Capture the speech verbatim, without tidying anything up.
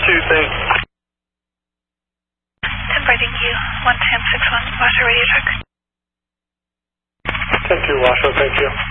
two, thanks. Separating you, one ten six one, Washoe radio truck. ten two, Washoe, thank you.